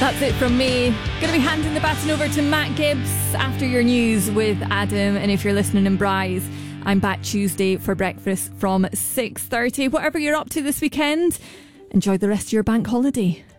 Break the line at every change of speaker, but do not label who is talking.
That's it from me. Going to be handing the baton over to Matt Gibbs after your news with Adam. And if you're listening in Bryce, I'm back Tuesday for breakfast from 6:30. Whatever you're up to this weekend, enjoy the rest of your bank holiday.